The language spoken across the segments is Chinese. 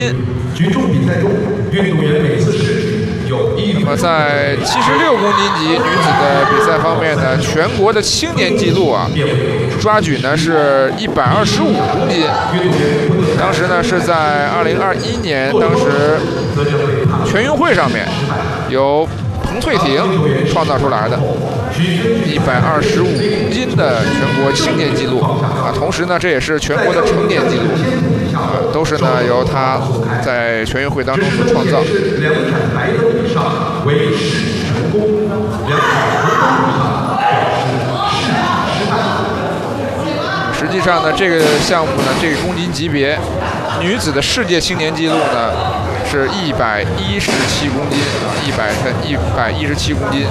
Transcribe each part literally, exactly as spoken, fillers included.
举重比赛中，运动员每次试举有一。 那么在七十六公斤级女子的比赛方面呢，全国的青年纪录啊，抓举呢是一百二十五公斤。当时呢是在二零二一年，当时全运会上面由彭翠婷创造出来的一百二十五公斤的全国青年纪录啊，同时呢这也是全国的成年纪录啊，都是呢由他在全运会当中所创造。 两盏白灯以上为试举成功，两盏红灯以上表示试举失败。 实际上呢，这个项目呢，这个公斤级别女子的世界青年纪录呢是一百一十七公斤啊，一百一百一十七公斤。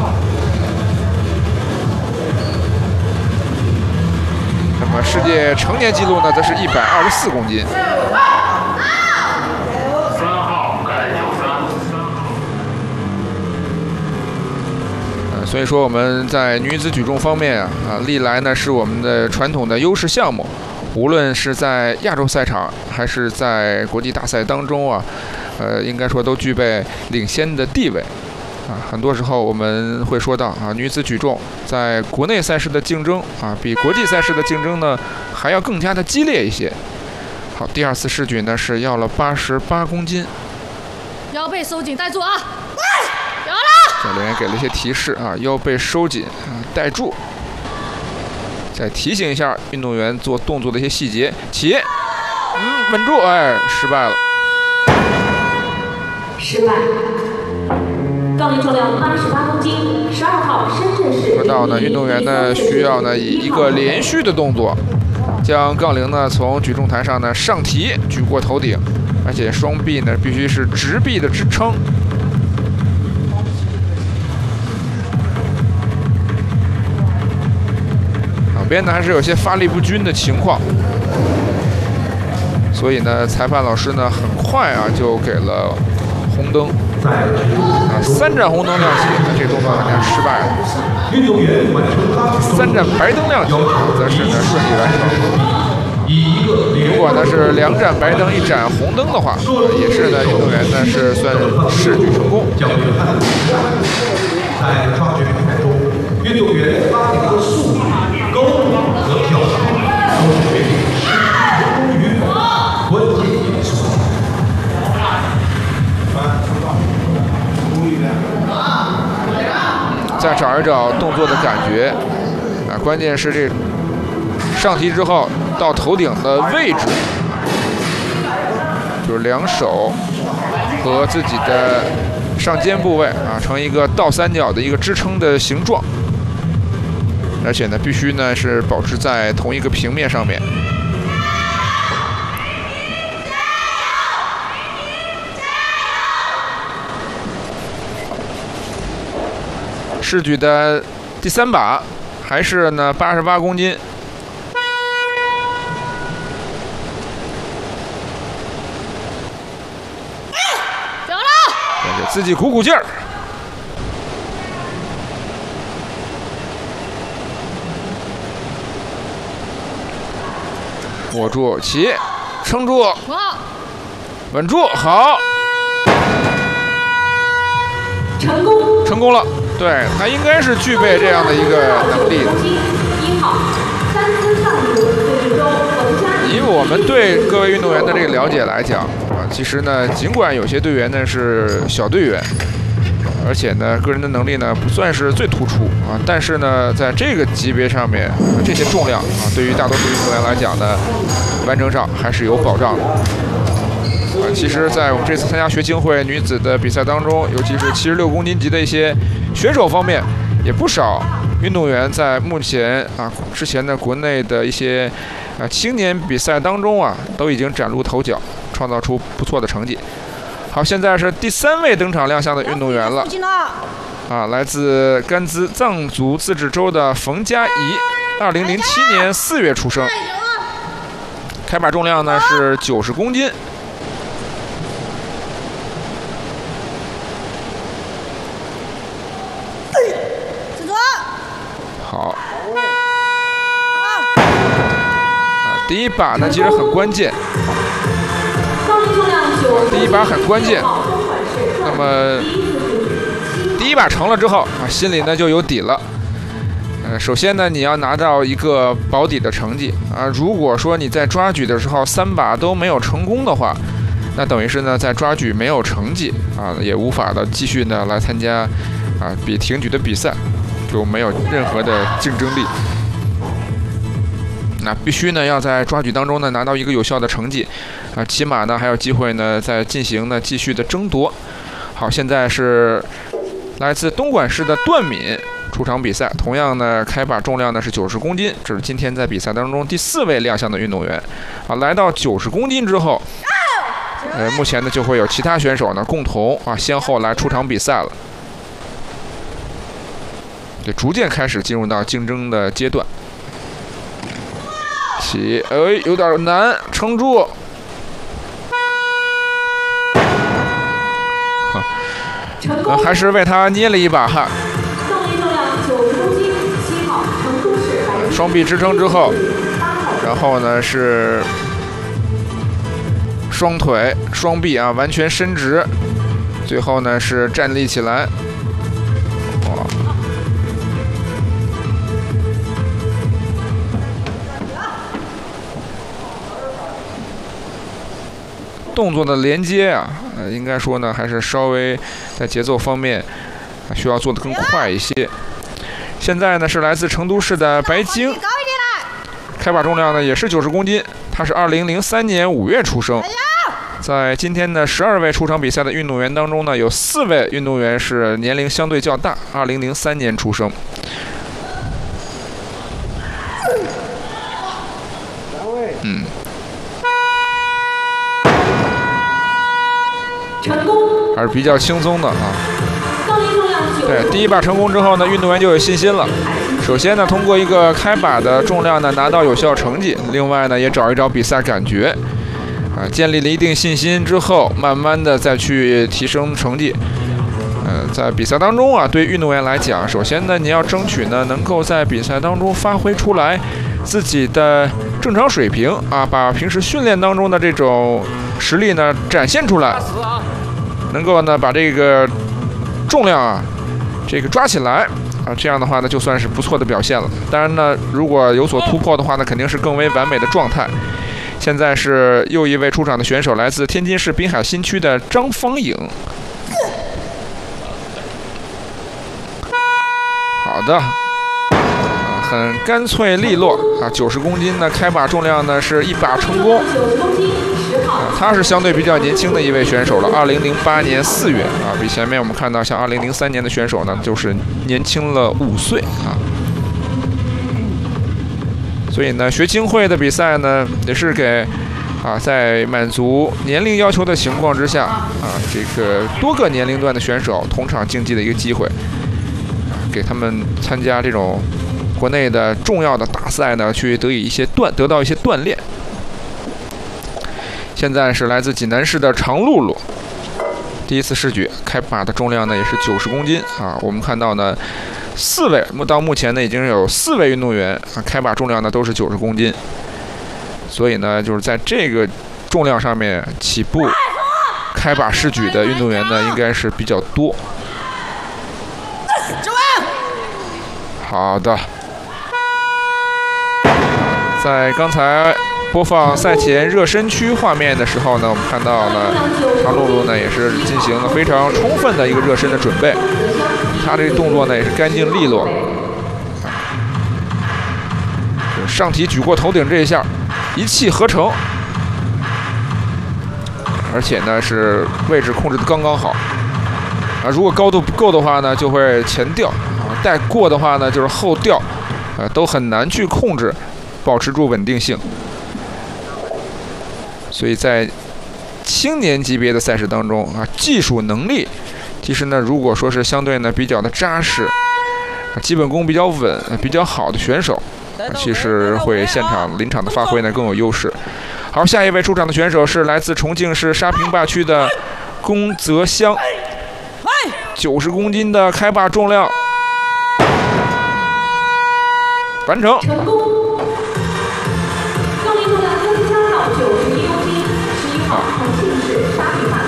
那么世界成年纪录呢，则是一百二十四公斤。呃，所以说我们在女子举重方面啊，啊，历来呢是我们的传统的优势项目，无论是在亚洲赛场还是在国际大赛当中啊，呃，应该说都具备领先的地位。啊，很多时候我们会说到啊，女子举重在国内赛事的竞争啊，比国际赛事的竞争呢还要更加的激烈一些。好，第二次试举呢是要了八十八公斤， 腰背收紧，带住啊！有了。 教练给了一些提示啊，腰背收紧啊，带住。再提醒一下运动员做动作的一些细节，起，嗯，稳住，哎，失败了。 失败。杠铃重量八十八公斤，十二号深圳市。 说到呢，运动员呢需要呢以一个连续的动作，将杠铃呢从举重台上呢上提，举过头顶，而且双臂呢必须是直臂的支撑。两边呢还是有些发力不均的情况，所以呢裁判老师呢很快啊就给了红灯。啊，三盏红灯亮起，这个动作肯定失败了。 运动员完成拉举三盏白灯亮起，则是呢顺利完成。如果呢是两盏白灯一盏红灯的话，也是呢运动员呢是算试举成功。 在抓举比赛中，运动员拉顶的速度、高度和角度都是决定试举成功与否的关键因素。 再找一找动作的感觉啊，关键是这上提之后到头顶的位置，就是两手和自己的上肩部位啊，成一个倒三角的一个支撑的形状，而且呢，必须呢是保持在同一个平面上面。试举的第三把还是呢八十八公斤， 有了， 给自己鼓鼓劲儿。握住，起，撑住，稳住，好， 成功， 成功了。对，他应该是具备这样的一个能力的。以我们对各位运动员的这个了解来讲啊，其实呢，尽管有些队员呢是小队员，而且呢个人的能力呢不算是最突出啊，但是呢在这个级别上面，这些重量啊，对于大多数运动员来讲呢，完成上还是有保障的。啊，其实，在我们这次参加学青会女子的比赛当中，尤其是七十六公斤级的一些选手方面，也不少运动员在目前啊之前的国内的一些啊青年比赛当中啊，都已经崭露头角，创造出不错的成绩。好，现在是第三位登场亮相的运动员了，啊，来自甘孜藏族自治州的冯佳怡，二零零七年四月出生，开把重量呢是九十公斤。好，啊，第一把呢其实很关键， 第一把很关键。那么第一把成了之后啊，心里呢就有底了。呃，首先呢，你要拿到一个保底的成绩啊。如果说你在抓举的时候三把都没有成功的话，那等于是呢在抓举没有成绩啊，也无法的继续呢来参加啊比挺举的比赛，就没有任何的竞争力。那必须呢要在抓举当中呢拿到一个有效的成绩啊，起码呢还有机会呢再进行呢继续的争夺。好，现在是来自东莞市的段敏出场比赛，同样呢开把重量呢是九十公斤，这是今天在比赛当中第四位亮相的运动员。啊，来到九十公斤之后，呃，目前呢就会有其他选手呢共同啊先后来出场比赛了，对，逐渐开始进入到竞争的阶段。起，哎，有点难，撑住。呃，还是为他捏了一把汗。双臂支撑之后，然后呢是双腿、双臂啊完全伸直，最后呢是站立起来。哇！动作的连接啊，呃，应该说呢还是稍微在节奏方面需要做得更快一些。现在呢是来自成都市的白晶，开把重量呢也是九十公斤，他是二零零三年五月出生。在今天的十二位出场比赛的运动员当中呢，有四位运动员是年龄相对较大，二零零三年出生。嗯。 成功， 还是比较轻松的啊。对，第一把成功之后呢，运动员就有信心了。首先呢，通过一个开把的重量呢，拿到有效成绩；另外呢，也找一找比赛感觉，啊，建立了一定信心之后，慢慢的再去提升成绩。呃，在比赛当中啊，对运动员来讲，首先呢，你要争取呢，能够在比赛当中发挥出来自己的正常水平啊，把平时训练当中的这种实力呢展现出来，能够呢把这个重量啊这个抓起来啊，这样的话呢就算是不错的表现了。当然呢，如果有所突破的话呢，肯定是更为完美的状态。现在是又一位出场的选手，来自天津市滨海新区的张方颖。好的。很干脆利落啊，九十公斤呢，开把重量呢是一把成功。啊，他是相对比较年轻的一位选手了，二零零八年四月啊，比前面我们看到像二零零三年的选手呢，就是年轻了五岁啊。所以呢，学青会的比赛呢，也是给啊，在满足年龄要求的情况之下啊，这个多个年龄段的选手同场竞技的一个机会，啊，给他们参加这种国内的重要的大赛呢，去得以一些锻得到一些锻炼。现在是来自济南市的常露露，第一次试举，开把的重量呢也是九十公斤啊。我们看到呢，四位到目前呢已经有四位运动员啊，开把重量呢都是九十公斤，所以呢就是在这个重量上面起步开把试举的运动员呢应该是比较多。好的。在刚才播放赛前热身区画面的时候呢，我们看到了常露露呢也是进行了非常充分的一个热身的准备，他这个动作呢也是干净利落，上提举过头顶这一下一气呵成，而且呢是位置控制的刚刚好啊，如果高度不够的话呢就会前掉啊，带过的话呢就是后掉，呃都很难去控制保持住稳定性。所以在青年级别的赛事当中啊，技术能力其实呢，如果说是相对呢比较的扎实，基本功比较稳、比较好的选手，其实会现场临场的发挥呢更有优势。好，下一位出场的选手是来自重庆市沙坪坝区的龚泽湘，九十公斤的开把重量完成。 成功。重力重量增加到九十一公斤，十一号重庆市沙坪坝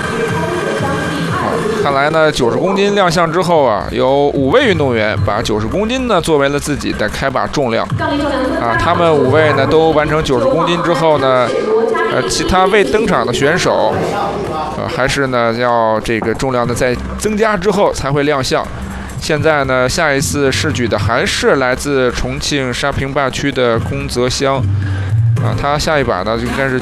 看来呢，九十公斤亮相之后啊，有五位运动员把九十公斤呢作为了自己的开把重量。啊，他们五位呢都完成九十公斤之后呢，呃，其他未登场的选手，呃，还是呢要这个重量呢在增加之后才会亮相。现在呢，下一次试举的还是来自重庆沙坪坝区的龚泽湘。啊，他下一把呢就应该是